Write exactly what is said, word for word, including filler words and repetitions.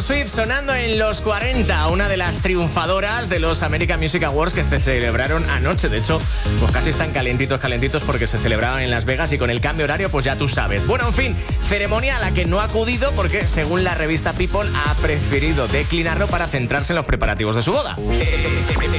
Taylor Swift sonando en los cuarenta, una de las triunfadoras de los American Music Awards que se celebraron anoche. De hecho, pues casi están calentitos, calentitos porque se celebraban en Las Vegas y con el cambio horario, pues ya tú sabes. Bueno, en fin, ceremonia a la que no ha acudido porque, según la revista People, ha preferido declinarlo para centrarse en los preparativos de su boda.